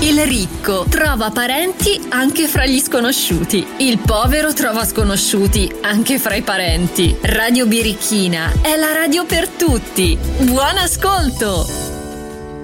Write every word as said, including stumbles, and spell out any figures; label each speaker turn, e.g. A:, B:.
A: Il ricco trova parenti anche fra gli sconosciuti. Il povero trova sconosciuti anche fra i parenti. Radio Birichina è la radio per tutti. Buon ascolto!